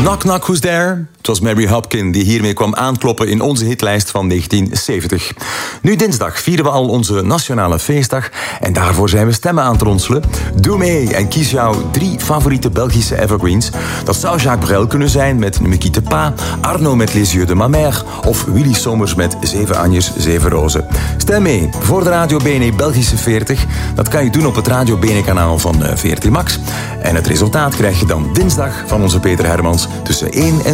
Knock Knock Who's There? Het was Mary Hopkin die hiermee kwam aankloppen in onze hitlijst van 1970. Nu dinsdag vieren we al onze nationale feestdag en daarvoor zijn we stemmen aan het ronselen. Doe mee en kies jouw 3 favoriete Belgische evergreens. Dat zou Jacques Brel kunnen zijn met Ne me quitte pas, Arno met Les yeux de ma mère of Willy Sommers met 7 Anjes, 7 rozen. Stem mee voor de Radio Bene Belgische 40. Dat kan je doen op het Radio Bene kanaal van 14 Max. En het resultaat krijg je dan dinsdag van onze Peter Hermans tussen 1 en